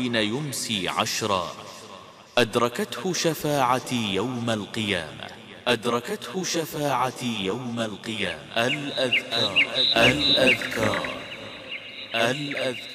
حين يمسي عشرا. أدركته شفاعتي يوم القيامة، أدركته شفاعتي يوم القيامة. الأذكار الأذكار الأذكار.